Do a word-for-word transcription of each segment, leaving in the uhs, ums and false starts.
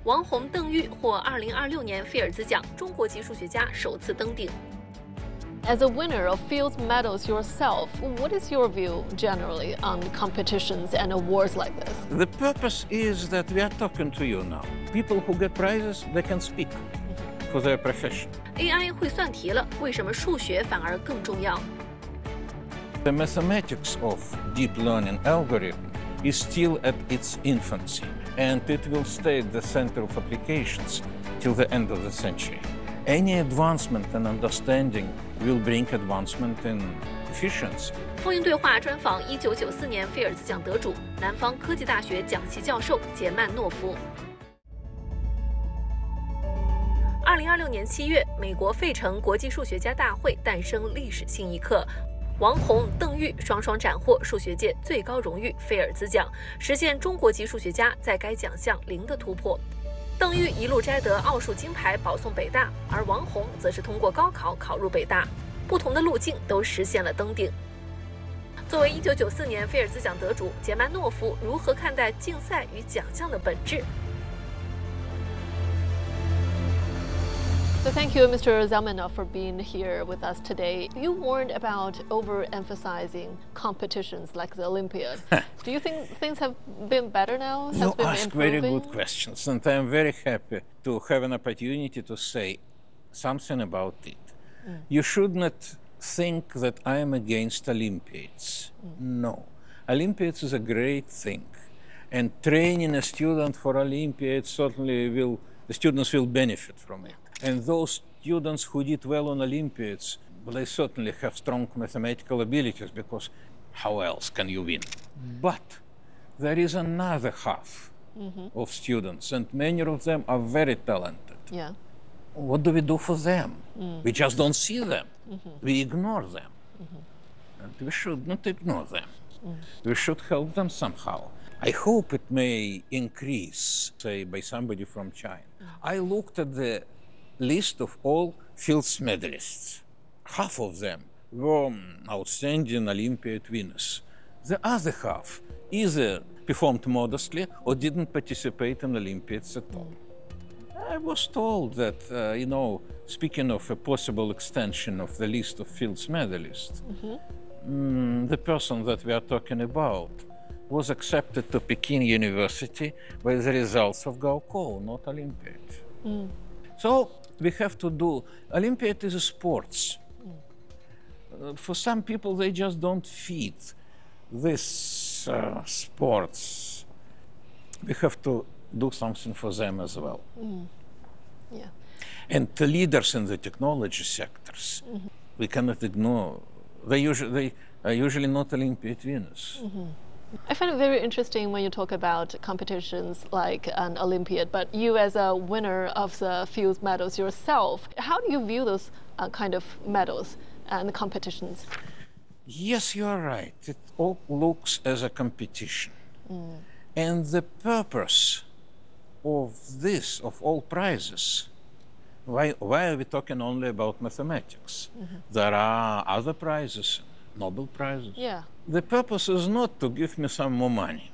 王宏、邓玉获二零二六年菲尔兹奖中国籍数学家首次登顶。 As a winner of Fields medals yourself, what is your view generally on competitions and awards like this? The purpose is that we are talking to you now. People who get prizes, they can speak for their profession. A I 会算题了，为什么数学反而更重要？ The mathematics of deep learning algorithm is still at its infancy, and it will stay at the center of applications till the end of the century. Any advancement in understanding will bring advancement in efficiency. 风云对话专访一九九四年菲尔兹奖得主、南方科技大学讲席教授杰曼诺夫。二零二六年七月，美国费城国际数学家大会诞生历史性一刻。王宏、邓玉双双斩获数学界最高荣誉菲尔兹奖，实现中国籍数学家在该奖项零的突破。邓玉一路摘得奥数金牌，保送北大，而王宏则是通过高考考入北大，不同的路径都实现了登顶。作为一九九四年菲尔兹奖得主，杰曼诺夫如何看待竞赛与奖项的本质？ So thank you, Mister Zalmanov, for being here with us today. You warned about overemphasizing competitions like the Olympiad. Do you think things have been better now? Has You been ask improving? very good questions, and I am very happy to have an opportunity to say something about it. Mm. You should not think that I am against Olympiads. Mm. No. Olympiads is a great thing, and training a student for Olympiads certainly will, the students will benefit from it. And those students who did well on Olympiads, well, they certainly have strong mathematical abilities, because how else can you win? But there is another half mm-hmm. of students, and many of them are very talented. Yeah. What do we do for them? Mm. We just don't see them. Mm-hmm. We ignore them. Mm-hmm. And we should not ignore them. Mm. We should help them somehow. I hope it may increase, say, by somebody from China. Mm. I looked at the list of all Fields medalists. Half of them were outstanding Olympiad winners. The other half either performed modestly or didn't participate in Olympiads at all. I was told that, uh, you know, speaking of a possible extension of the list of Fields medalists, mm-hmm. mm, the person that we are talking about was accepted to Peking University by the results of Gaokao, not Olympiad. Mm. So we have to do, Olympiad is a sports. Mm. Uh, for some people, they just don't fit this uh, sports. We have to do something for them as well. Mm. Yeah. And the leaders in the technology sectors, mm-hmm. we cannot ignore. They usually, they are usually not Olympiad winners. Mm-hmm. I find it very interesting when you talk about competitions like an Olympiad, but you as a winner of the Fields medals yourself, how do you view those uh, kind of medals and competitions? Yes, you are right. It all looks as a competition. Mm. And the purpose of this, of all prizes, why, why are we talking only about mathematics? Mm-hmm. There are other prizes, Nobel Prizes. Yeah. The purpose is not to give me some more money.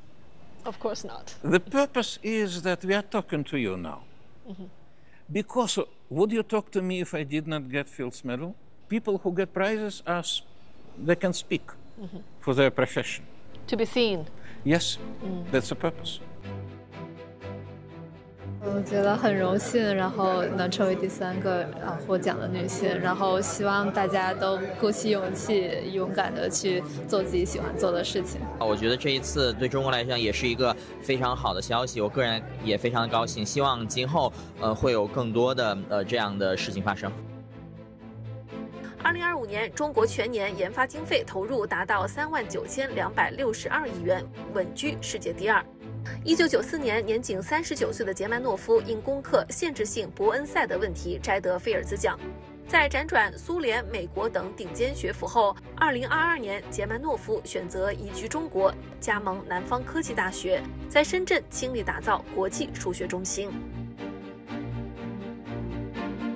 Of course not. The purpose is that we are talking to you now. Mm-hmm. Because would you talk to me if I did not get Fields medal? People who get prizes, are, they can speak mm-hmm. for their profession. To be seen. Yes, mm. that's the purpose. 我觉得很荣幸，然后能成为第三个啊获奖的女性，然后希望大家都鼓起勇气，勇敢的去做自己喜欢做的事情。 我觉得这一次对中国来讲也是一个非常好的消息，我个人也非常的高兴，希望今后呃会有更多的呃这样的事情发生。 二零二五年，中国全年研发经费投入达到三万九千两百六十二亿元，稳居世界第二。一九九四年，年仅三十九岁的杰曼诺夫因攻克限制性伯恩赛的问题摘得菲尔兹奖。在辗转苏联、美国等顶尖学府后，二零二二年，杰曼诺夫选择移居中国，加盟南方科技大学，在深圳倾力打造国际数学中心。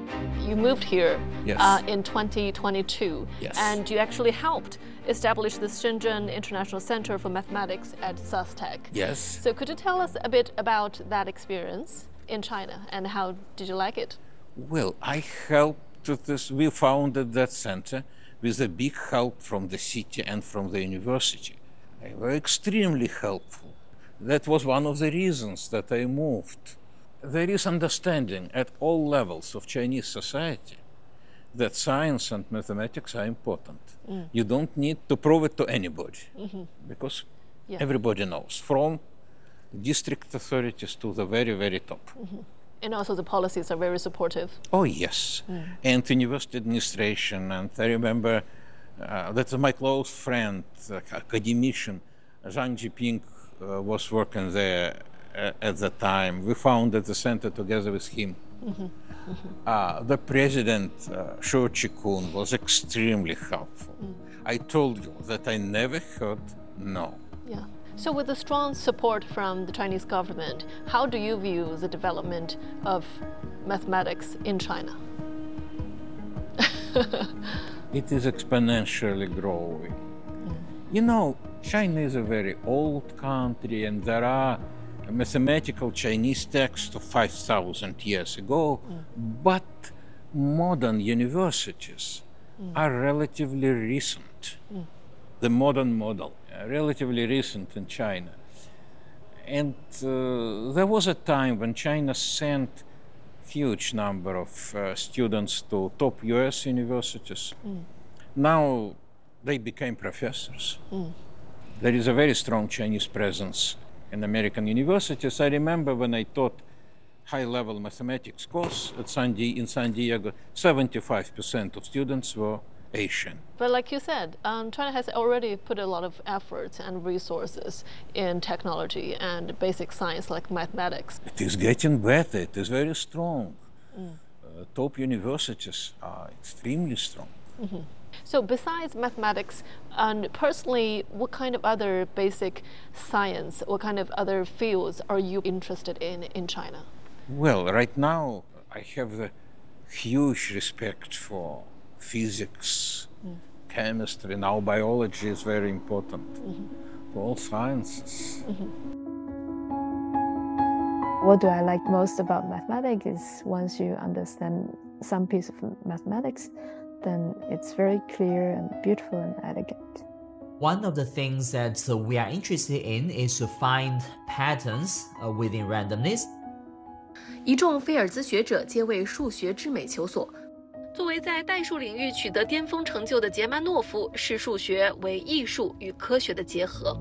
you moved here Yes. uh, in twenty twenty-two. Yes. And you actually helped establish the Shenzhen International Center for Mathematics at SUSTech. Yes. So could you tell us a bit about that experience in China and how did you like it? Well, I helped to this. We founded that center with a big help from the city and from the university. They were extremely helpful. That was one of the reasons that I moved. There is understanding at all levels of Chinese society that science and mathematics are important. Mm. You don't need to prove it to anybody, mm-hmm. because yeah. everybody knows, from district authorities to the very, very top. Mm-hmm. And also the policies are very supportive. Oh, yes. Mm. And university administration. And I remember uh, that my close friend, uh, academician, Zhang Jiping, uh, was working there uh, at the time. We founded the center together with him. Mm-hmm. Mm-hmm. Uh, the president, uh, Shou Chi-kun, was extremely helpful. Mm. I told you that I never heard no. Yeah. So with the strong support from the Chinese government, how do you view the development of mathematics in China? It is exponentially growing. Mm. You know, China is a very old country, and there are mathematical Chinese texts of five thousand years ago, mm. but modern universities mm. are relatively recent. Mm. The modern model, uh, relatively recent in China. And uh, there was a time when China sent huge number of uh, students to top U S universities. Mm. Now they became professors. Mm. There is a very strong Chinese presence in American universities. I remember when I taught high-level mathematics course at San Di- in San Diego, seventy-five percent of students were Asian. But like you said, um, China has already put a lot of effort and resources in technology and basic science like mathematics. It is getting better. It is very strong. Mm. Uh, top universities are extremely strong. Mm-hmm. So besides mathematics, and personally, what kind of other basic science, what kind of other fields are you interested in in China? Well, right now I have the huge respect for physics, mm. chemistry. Now biology is very important mm-hmm. for all sciences. Mm-hmm. What do I like most about mathematics is once you understand some piece of mathematics, then it's very clear and beautiful and elegant. One of the things that uh, we are interested in is to find patterns uh, within randomness. 一众菲尔兹学者皆为数学之美求索。作为在代数领域取得巅峰成就的杰曼诺夫，视数学为艺术与科学的结合。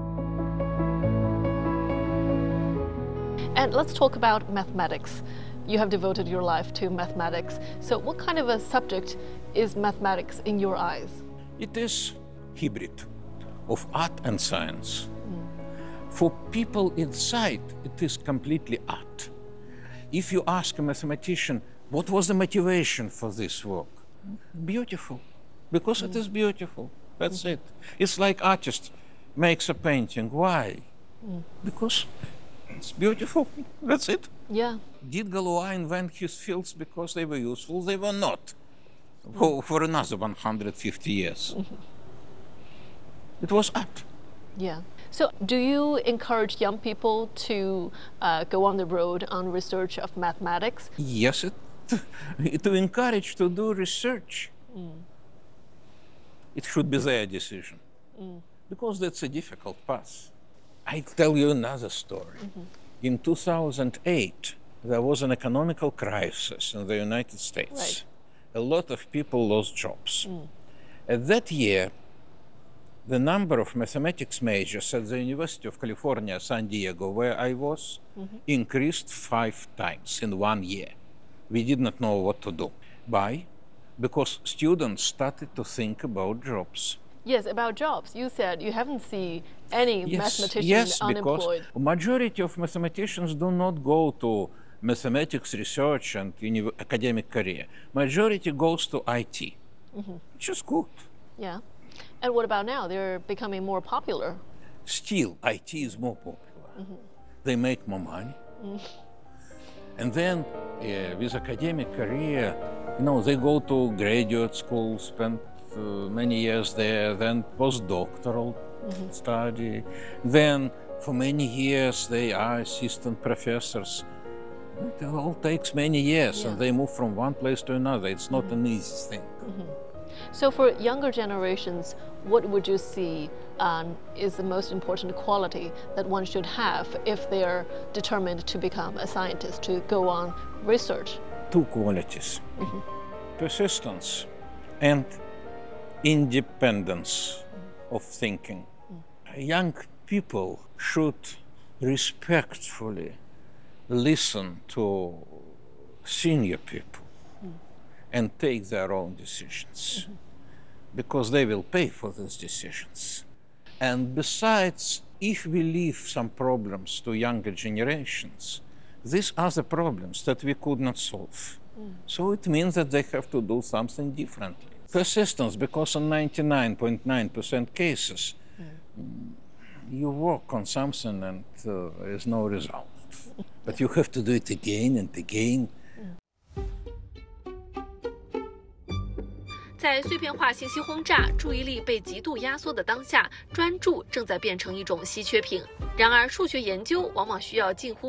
And let's talk about mathematics. You have devoted your life to mathematics. So what kind of a subject is mathematics in your eyes? It is hybrid of art and science. Mm. For people inside, it is completely art. If you ask a mathematician, what was the motivation for this work? Beautiful, because mm. it is beautiful. That's mm. it. It's like artist makes a painting. Why? Mm. Because it's beautiful. That's it. Yeah. Did Galois invent his fields because they were useful? They were not. Mm. For, for another one hundred fifty years. Mm-hmm. It was art. Yeah. So do you encourage young people to uh, go on the road on research of mathematics? Yes, it, to encourage to do research. Mm. It should be their decision. Mm. Because that's a difficult path. I'll tell you another story. Mm-hmm. In two thousand eight, there was an economical crisis in the United States. Right. A lot of people lost jobs. Mm. At that year, the number of mathematics majors at the University of California, San Diego, where I was, mm-hmm. increased five times in one year. We did not know what to do. Why? Because students started to think about jobs. Yes, about jobs. You said you haven't seen any yes, mathematician yes, unemployed. Because majority of mathematicians do not go to mathematics research and uni- academic career. Majority goes to I T, mm-hmm. which is good. Yeah. And what about now? They're becoming more popular. Still, I T is more popular. Mm-hmm. They make more money. Mm. And then uh, with academic career, you know, they go to graduate school, spend uh, many years there, then postdoctoral mm-hmm. study, then for many years they are assistant professors. It all takes many years, yeah. and they move from one place to another. It's not mm-hmm. an easy thing. Mm-hmm. So for younger generations, what would you see um, is the most important quality that one should have if they are determined to become a scientist, to go on research? Two qualities. Mm-hmm. Persistence and independence mm-hmm. of thinking. Mm-hmm. Young people should respectfully listen to senior people mm. and take their own decisions mm-hmm. because they will pay for these decisions. And besides, if we leave some problems to younger generations, these are the problems that we could not solve. Mm. So it means that they have to do something differently. Persistence, because in ninety-nine point nine percent cases, mm. you work on something and uh, there is no result. But you have to do it again and again. 在碎片化信息轰炸、注意力被极度压缩的当下，专注正在变成一种稀缺品。然而，数学研究往往需要近乎